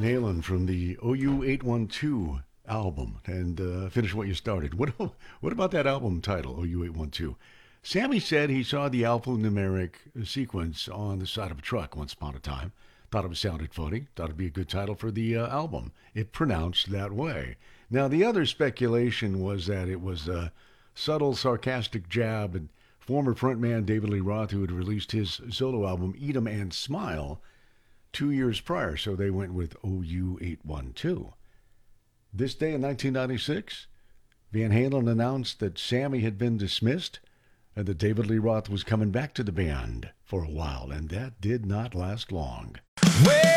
Halen from the OU812 album, and finish what you started. What about that album title, OU812? Sammy said he saw the alphanumeric sequence on the side of a truck once upon a time. Thought it sounded funny. Thought it'd be a good title for the album. It pronounced that way. Now, the other speculation was that it was a subtle, sarcastic jab at former frontman David Lee Roth, who had released his solo album, Eat 'em and Smile, 2 years prior. So they went with OU812. This day in 1996, Van Halen announced that Sammy had been dismissed and that David Lee Roth was coming back to the band for a while, and that did not last long. Well,